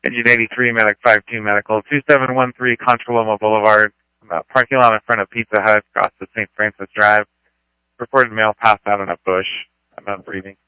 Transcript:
Engine 83, Medic 52 Medical, 2713 Contra Loma Boulevard, parking lot in front of Pizza Hut, across the St. Francis Drive. Reported male passed out in a bush. I'm not breathing.